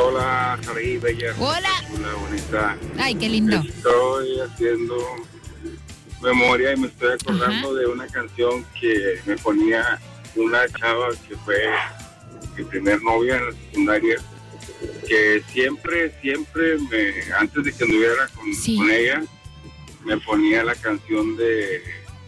Hola, Saraí, bella. Hola. Chula, bonita. Ay, qué lindo. Estoy haciendo memoria y me estoy acordando de una canción que me ponía una chava que fue mi primer novia en la secundaria, que siempre antes de que anduviera con ella, me ponía la canción de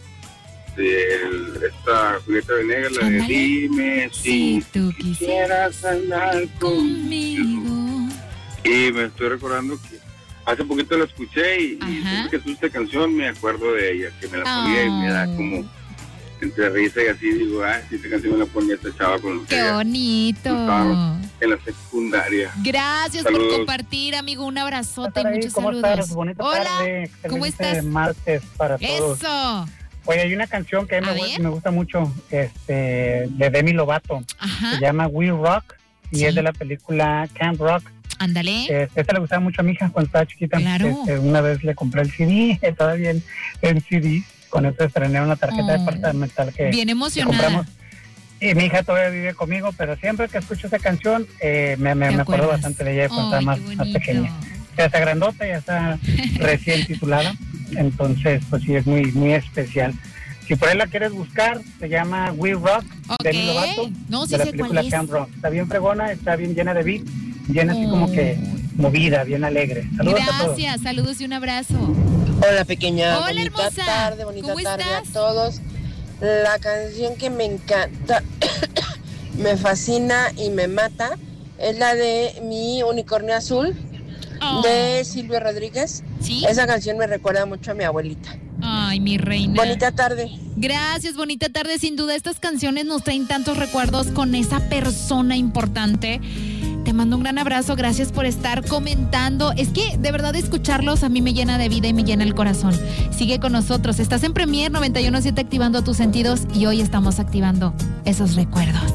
esta Julieta Venegas, la de Dime si tú quisieras andar conmigo. Y me estoy recordando que hace poquito la escuché y siempre que escucho esta canción me acuerdo de ella, que me la ponía y me da como entre risa y así, digo, si esta canción me la ponía esta chava con ¡qué bonito! En la secundaria. Gracias Saludos. por compartir, amigo, un abrazote y muchos ¿Cómo saludos. estás? Bonita tarde. ¿Cómo estás? Martes para todos. ¡Eso! Oye, hay una canción que me gusta mucho, de Demi Lovato. Se llama We Rock y es de la película Camp Rock. Ándale. Esta le gustaba mucho a mi hija cuando estaba chiquita. Claro. Una vez le compré el CD, todavía en CD. Con esto estrené una tarjeta departamental que bien emocionada. compramos. Y mi hija todavía vive conmigo, pero siempre que escucho esa canción me acuerdo bastante de ella cuando estaba más pequeña. Ya está grandota, ya está recién titulada, entonces pues sí es muy, muy especial. Si por ahí la quieres buscar, se llama We Rock, de Demi Lovato, de la película Camp Rock. Está bien fregona, está bien llena de beat, bien así como que movida, bien alegre. Saludos a todos. Gracias, saludos y un abrazo. Hola, pequeña. Hola, bonita hermosa. tarde, bonita ¿Cómo tarde estás? a todos. La canción que me encanta, me fascina y me mata es la de Mi Unicornio Azul, de Silvio Rodríguez. ¿Sí? Esa canción me recuerda mucho a mi abuelita. Ay, mi reina. Bonita tarde. Gracias, bonita tarde. Sin duda, estas canciones nos traen tantos recuerdos con esa persona importante. Te mando un gran abrazo, gracias por estar comentando. Es que de verdad escucharlos a mí me llena de vida y me llena el corazón. Sigue con nosotros, estás en Premier 91.7 activando tus sentidos y hoy estamos activando esos recuerdos.